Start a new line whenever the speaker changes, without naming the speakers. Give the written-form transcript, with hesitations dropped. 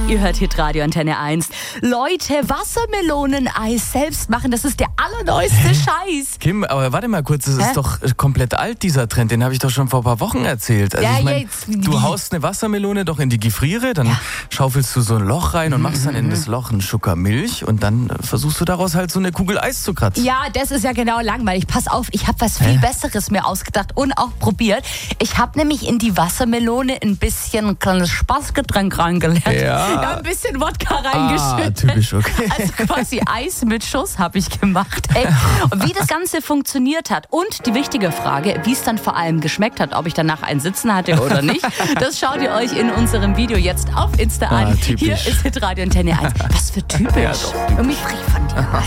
Ihr hört Hitradio Antenne 1. Leute, Wassermeloneneis selbst machen, das ist der allerneueste Scheiß.
Kim, aber warte mal kurz, das ist doch komplett alt, dieser Trend. Den habe ich doch schon vor ein paar Wochen erzählt. Also
Ja,
ich mein,
jetzt-
du haust eine Wassermelone doch in die Gefriere, dann schaufelst du so ein Loch rein und machst dann in das Loch einen Schucker Milch und dann versuchst du daraus halt so eine Kugel Eis zu kratzen.
Ja, das ist ja genau langweilig. Pass auf, ich habe was viel Besseres mir ausgedacht und auch probiert. Ich habe nämlich in die Wassermelone ein bisschen ein kleines Spaßgetränk reingelernt.
Ja.
Ein bisschen Wodka reingeschüttet.
Typisch, okay.
Also quasi Eis mit Schuss habe ich gemacht. Ey. Und wie das Ganze funktioniert hat und die wichtige Frage, wie es dann vor allem geschmeckt hat, ob ich danach einen Sitzen hatte oder nicht, das schaut ihr euch in unserem Video jetzt auf Insta an.
typisch.
Hier ist Hitradio Antenne 1. Was für typisch.
Ja, doch, typisch.
Irgendwie frech von dir.